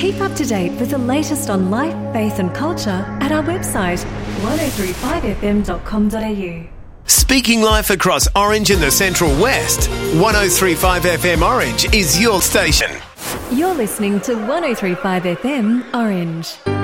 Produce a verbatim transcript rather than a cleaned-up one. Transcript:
Keep up to date with the latest on life, faith and culture at our website one oh three five f m dot com dot a u. Speaking life across Orange and the Central West, one oh three point five F M Orange is your station. You're listening to one oh three point five F M Orange.